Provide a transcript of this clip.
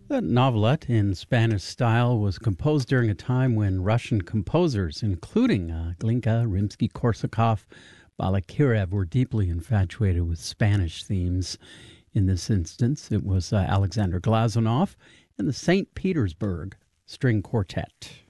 The novelette in Spanish style was composed during a time when Russian composers, including Glinka, Rimsky-Korsakov, Balakirev, were deeply infatuated with Spanish themes. In this instance, it was Alexander Glazunov and the St. Petersburg String Quartet.